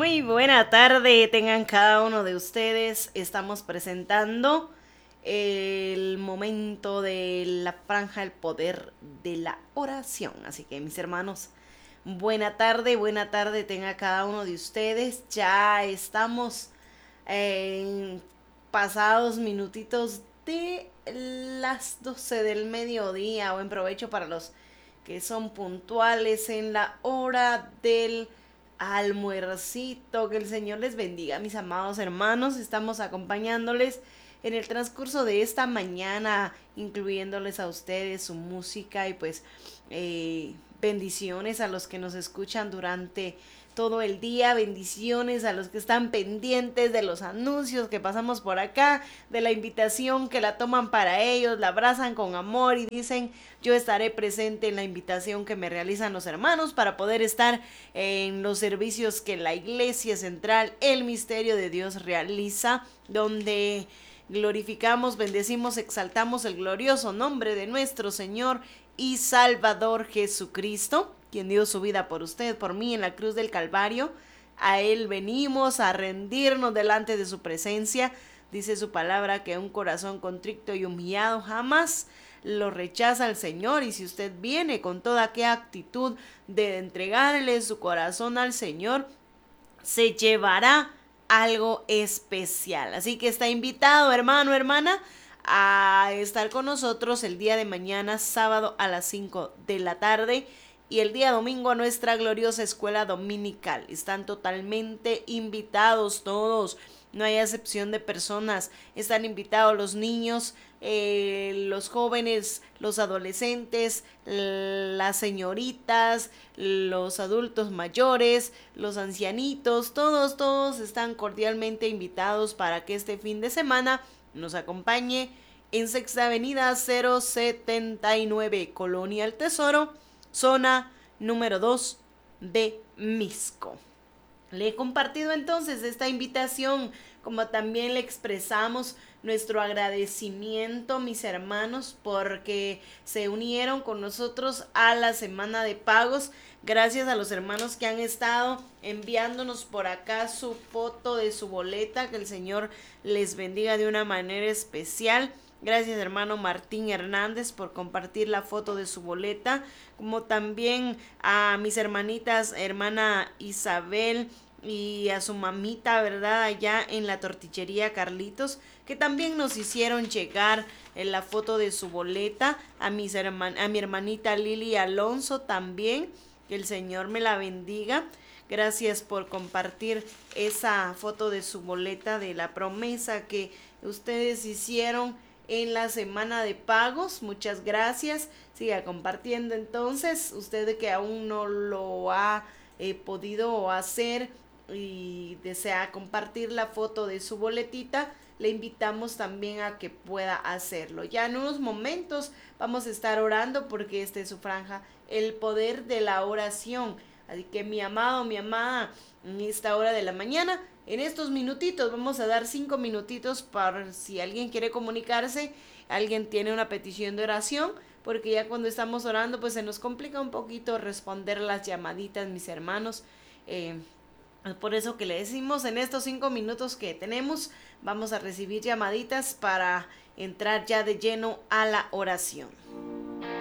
Muy buena tarde, tengan cada uno de ustedes. Estamos presentando el momento de la franja, el poder de la oración. Así que mis hermanos, buena tarde tenga cada uno de ustedes. Ya estamos en pasados minutitos de las 12 del mediodía. Buen provecho para los que son puntuales en la hora del almuercito. Que el Señor les bendiga, mis amados hermanos. Estamos acompañándoles en el transcurso de esta mañana, incluyéndoles a ustedes su música y pues bendiciones a los que nos escuchan durante todo el día, bendiciones a los que están pendientes de los anuncios que pasamos por acá, de la invitación que la toman para ellos, la abrazan con amor y dicen: yo estaré presente en la invitación que me realizan los hermanos para poder estar en los servicios que la Iglesia Central, el Misterio de Dios realiza, donde glorificamos, bendecimos, exaltamos el glorioso nombre de nuestro Señor y Salvador Jesucristo, quien dio su vida por usted, por mí en la cruz del Calvario. A Él venimos a rendirnos delante de su presencia. Dice su palabra que un corazón contrito y humillado jamás lo rechaza el Señor. Y si usted viene con toda aquella actitud de entregarle su corazón al Señor, se llevará algo especial. Así que está invitado, hermano, hermana, a estar con nosotros el día de mañana, sábado a las 5 de la tarde, y el día domingo a nuestra gloriosa escuela dominical. Están totalmente invitados todos, no hay excepción de personas. Están invitados los niños, los jóvenes, los adolescentes, las señoritas, los adultos mayores, los ancianitos, todos están cordialmente invitados para que este fin de semana nos acompañe en Sexta Avenida 079, Colonia El Tesoro, zona número 2 de Misco. Le he compartido entonces esta invitación, como también le expresamos nuestro agradecimiento, mis hermanos, porque se unieron con nosotros a la semana de pagos. Gracias a los hermanos que han estado enviándonos por acá su foto de su boleta. Que el Señor les bendiga de una manera especial. Gracias, hermano Martín Hernández, por compartir la foto de su boleta, como también a mis hermanitas, hermana Isabel y a su mamita, ¿verdad?, allá en la tortillería Carlitos, que también nos hicieron llegar en la foto de su boleta. A mi hermanita Lili Alonso también, que el Señor me la bendiga. Gracias por compartir esa foto de su boleta de la promesa que ustedes hicieron en la semana de pagos. Muchas gracias. Siga compartiendo entonces. Usted que aún no lo ha podido hacer y desea compartir la foto de su boletita, le invitamos también a que pueda hacerlo. Ya en unos momentos vamos a estar orando, porque esta es su franja, el poder de la oración. Así que mi amado, mi amada, en esta hora de la mañana, en estos minutitos, vamos a dar 5 minutitos para si alguien quiere comunicarse, alguien tiene una petición de oración, porque ya cuando estamos orando pues se nos complica un poquito responder las llamaditas, mis hermanos. Por eso que le decimos, en estos 5 minutos que tenemos, vamos a recibir llamaditas para entrar ya de lleno a la oración.